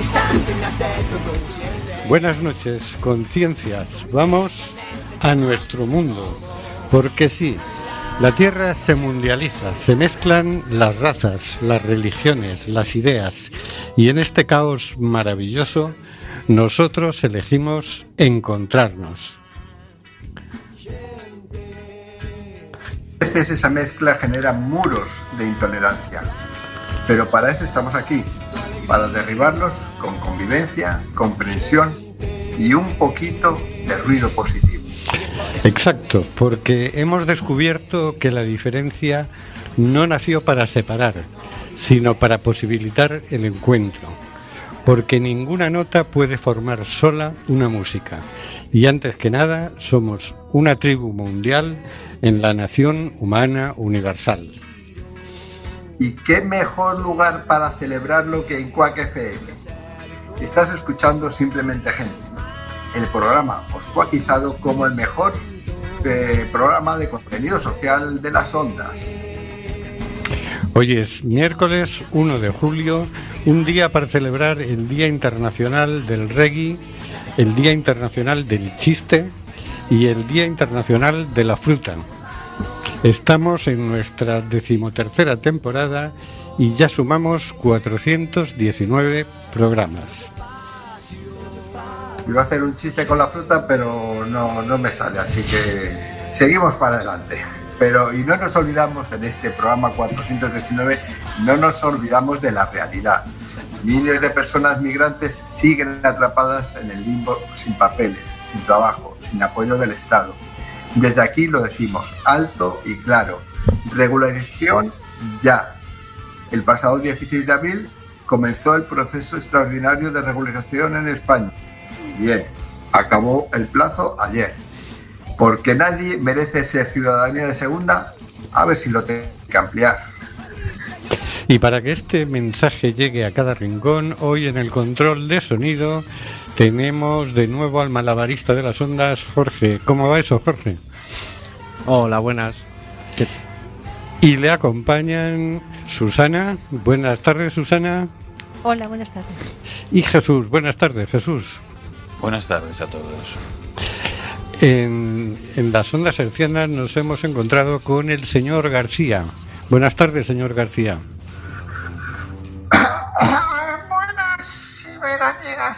Buenas noches, conciencias. Vamos a nuestro mundo, porque sí, la Tierra se mundializa, se mezclan las razas, las religiones, las ideas, y en este caos maravilloso nosotros elegimos encontrarnos. A veces esa mezcla genera muros de intolerancia, pero para eso estamos aquí, para derribarlos con convivencia, comprensión y un poquito de ruido positivo. Exacto, porque hemos descubierto que la diferencia no nació para separar, sino para posibilitar el encuentro, porque ninguna nota puede formar sola una música, y antes que nada somos una tribu mundial en la nación humana universal. ¿Y qué mejor lugar para celebrarlo que en Quack FM? Estás escuchando Simplemente Gente, el programa oscuaquizado como el mejor programa de contenido social de las ondas. Hoy es miércoles 1 de julio, un día para celebrar el Día Internacional del Reggae, el Día Internacional del Chiste y el Día Internacional de la Fruta. Estamos en nuestra 13ª temporada y ya sumamos 419 programas. Iba a hacer un chiste con la fruta, pero no me sale, así que seguimos para adelante. Y no nos olvidamos, en este programa 419, no nos olvidamos de la realidad. Miles de personas migrantes siguen atrapadas en el limbo, sin papeles, sin trabajo, sin apoyo del Estado. Desde aquí lo decimos alto y claro: regularización ya. El pasado 16 de abril comenzó el proceso extraordinario de regularización en España. Bien, acabó el plazo ayer. Porque nadie merece ser ciudadanía de segunda, a ver si lo tengo que ampliar. Y para que este mensaje llegue a cada rincón, hoy en el control de sonido tenemos de nuevo al malabarista de las ondas, Jorge. ¿Cómo va eso, Jorge? Hola, buenas. Y le acompañan Susana. Buenas tardes, Susana. Hola, buenas tardes. Y Jesús. Buenas tardes, Jesús. Buenas tardes a todos. En las ondas hercianas nos hemos encontrado con el señor García. Buenas tardes, señor García. Buenas y veraniegas